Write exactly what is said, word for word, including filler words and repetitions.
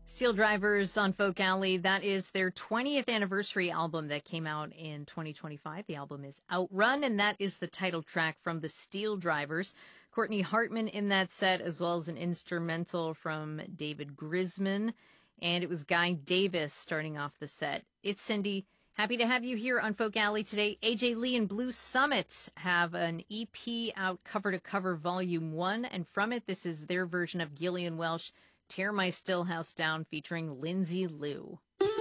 Steel Drivers on Folk Alley, that is their twentieth anniversary album that came out in twenty twenty-five. The album is Outrun, and that is the title track from the Steel Drivers. Courtney Hartman in that set, as well as an instrumental from David Grisman. And it was Guy Davis starting off the set. It's Cindy. Happy to have you here on Folk Alley today. A J Lee and Blue Summit have an E P out, Cover to Cover Volume one, and from it, this is their version of Gillian Welch, Tear My Stillhouse Down, featuring Lindsay Lou.